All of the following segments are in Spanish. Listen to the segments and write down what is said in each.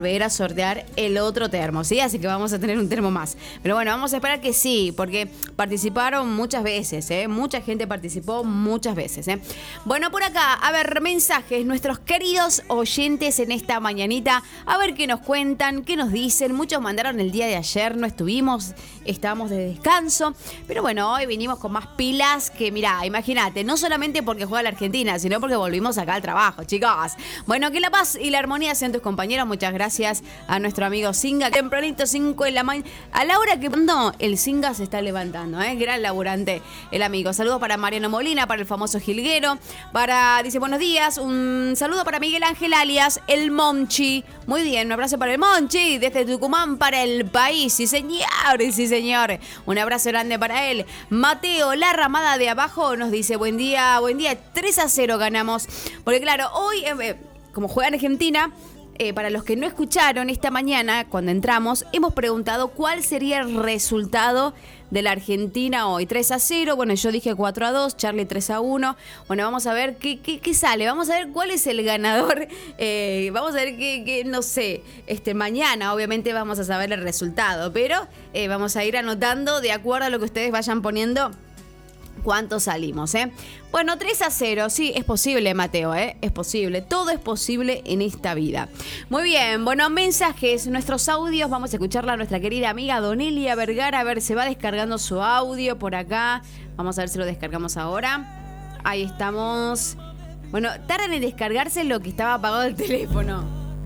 volver a sortear el otro termo, ¿sí? Así que vamos a tener un termo más. Pero bueno, vamos a esperar que sí, porque participaron muchas veces, ¿eh? Mucha gente participó muchas veces, ¿eh? Bueno, por acá, a ver, mensajes, nuestros queridos oyentes en esta mañanita, a ver qué nos cuentan, qué nos dicen. Muchos mandaron el día de ayer, no estuvimos, estábamos de descanso, pero bueno, hoy vinimos con más pilas que, mirá, imagínate, no solamente porque juega la Argentina, sino porque volvimos acá al trabajo, chicos. Bueno, que la paz y la armonía sean tus compañeros, muchas gracias a nuestro amigo Singa, tempranito 5 de la mañana, a la hora que no, el Singa se está levantando, gran laburante el amigo. Saludos para Mariano Molina, para el famoso Jilguero, dice buenos días, un saludo para Miguel Ángel alias el Monchi, muy bien, un abrazo para el Monchi, desde Tucumán para el país, sí señor, un abrazo grande para él. Mateo, la ramada de abajo, nos dice buen día, 3-0 ganamos, porque claro, hoy, como juega en Argentina, para los que no escucharon, esta mañana, cuando entramos, hemos preguntado cuál sería el resultado de la Argentina hoy. 3-0, bueno, yo dije 4-2, Charlie 3-1. Bueno, vamos a ver qué sale, vamos a ver cuál es el ganador. Vamos a ver qué no sé, mañana obviamente vamos a saber el resultado, pero vamos a ir anotando de acuerdo a lo que ustedes vayan poniendo. ¿Cuántos salimos, Bueno, 3-0, sí, es posible, Mateo, es posible. Todo es posible en esta vida. Muy bien, bueno, mensajes, nuestros audios. Vamos a escucharla a nuestra querida amiga Donelia Vergara. A ver, se va descargando su audio por acá. Vamos a ver si lo descargamos ahora. Ahí estamos. Bueno, tardan en descargarse lo que estaba apagado el teléfono.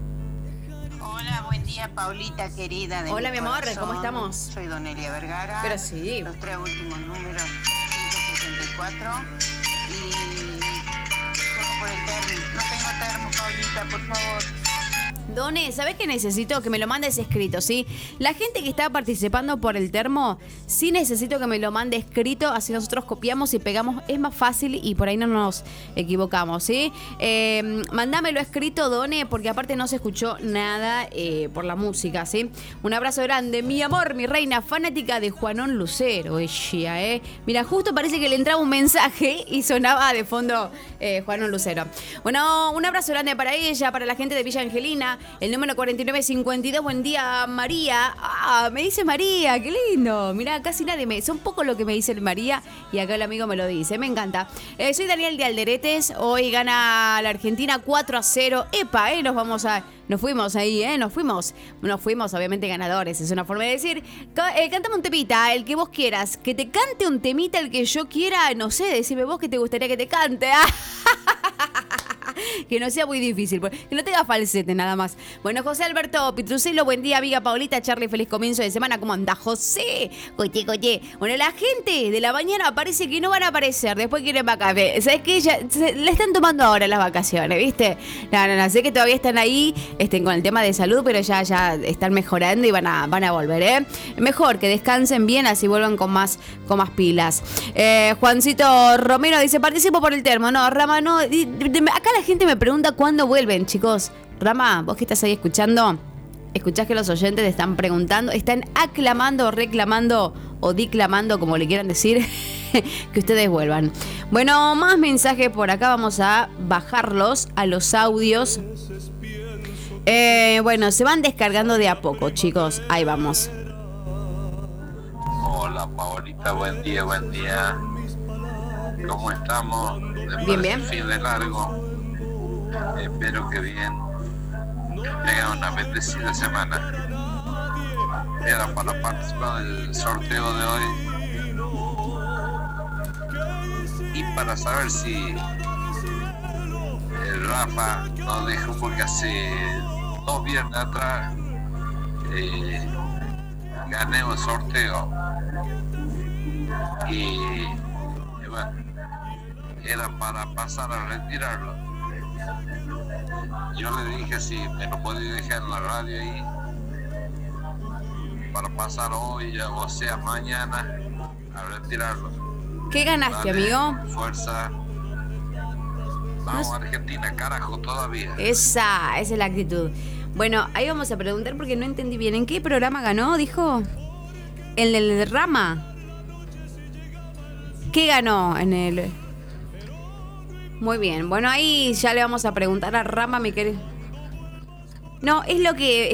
Hola, buen día, Paulita, querida. Hola, mi amor, corazón. ¿cómo estamos? Soy Donelia Vergara. Pero sí. Los 3 últimos números. 64 y juego por el termo. No tengo termo, Paulita, por favor. Done, ¿sabés qué necesito? Que me lo mandes escrito, ¿sí? La gente que está participando por el termo, sí necesito que me lo mande escrito, así nosotros copiamos y pegamos, es más fácil y por ahí no nos equivocamos, ¿sí? Mándamelo escrito, Done, porque aparte no se escuchó nada por la música, ¿sí? Un abrazo grande, mi amor, mi reina, fanática de Juanón Lucero, ella, Mira, justo parece que le entraba un mensaje y sonaba de fondo Juanón Lucero. Bueno, un abrazo grande para ella, para la gente de Villa Angelina. El número 4952, buen día, María. Me dice María, qué lindo. Mirá, casi nadie son poco lo que me dice María y acá el amigo me lo dice, me encanta. Soy Daniel de Alderetes, hoy gana la Argentina 4-0. Epa, nos fuimos ahí, nos fuimos obviamente ganadores, es una forma de decir. Cántame un temita, el que vos quieras, que te cante un temita el que yo quiera, no sé, decime vos que te gustaría que te cante. Que no sea muy difícil, que no tenga falsete nada más. Bueno, José Alberto Pitruselo, buen día, amiga Paulita, Charlie, feliz comienzo de semana. ¿Cómo anda, José? Coche. Bueno, la gente de la mañana parece que no van a aparecer, después quieren vacaciones. ¿Sabes qué? Ya le están tomando ahora las vacaciones, ¿viste? No, sé que todavía están ahí con el tema de salud, pero ya están mejorando y van a volver, Mejor que descansen bien, así vuelvan con más pilas. Juancito Romero dice, participo por el termo. No, Rama, no. Acá la gente me pregunta cuándo vuelven, chicos. Rama, vos que estás ahí escuchando, escuchás que los oyentes te están preguntando, están aclamando, reclamando o diclamando, como le quieran decir, que ustedes vuelvan. Bueno, más mensajes por acá, vamos a bajarlos a los audios. Bueno, se van descargando de a poco, chicos. Ahí vamos. Hola, Paolita, buen día. ¿Cómo estamos? Bien. Fin de largo. Espero que bien. Tengan una bendecida semana. Era para participar del sorteo de hoy y para saber si el Rafa nos dejó, porque hace 2 viernes atrás gané un sorteo y bueno, era para pasar a retirarlo. Yo le dije si me lo podía dejar en la radio ahí para pasar hoy, o sea mañana, a retirarlo. ¿Qué ganaste, Dale, amigo? Fuerza. Vamos a Argentina, carajo, todavía. Esa es la actitud. Bueno, ahí vamos a preguntar porque no entendí bien. ¿En qué programa ganó? Dijo. ¿El del Rama? ¿Qué ganó en el...? Muy bien. Bueno, ahí ya le vamos a preguntar a Rama, mi querido. No, es lo que